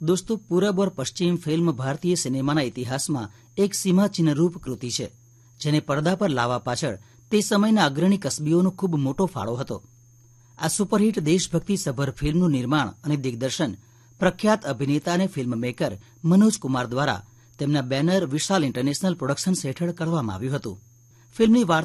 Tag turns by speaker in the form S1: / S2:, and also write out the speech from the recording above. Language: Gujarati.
S1: દોસ્તો, પૂરબ ઓર પશ્ચિમ ફિલ્મ ભારતીય સિનેમાના ઇતિહાસમાં એક સીમાચિહ્નરૂપ કૃતિ છે, જેને પડદા પર લાવવા પાછળ તે સમયના અગ્રણી કસબીઓનો ખૂબ મોટો ફાળો હતો. આ સુપરહિટ દેશભક્તિ સભર ફિલ્મનું નિર્માણ અને દિગ્દર્શન પ્રખ્યાત અભિનેતા અને ફિલ્મ મેકર મનોજ કુમાર દ્વારા તેમના બેનર વિશાલ ઇન્ટરનેશનલ પ્રોડક્શન્સ હેઠળ કરવામાં આવ્યું હતું. ફિલ્મની